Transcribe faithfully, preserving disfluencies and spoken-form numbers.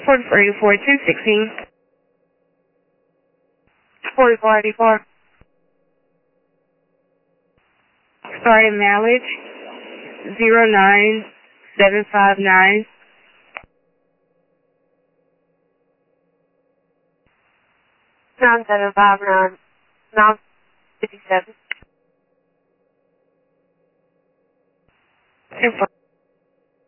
four forty-four, two sixteen. forty-four eighty-four. Starting mileage, zero nine seven five nine. nine seven five nine. nine fifty-seven. And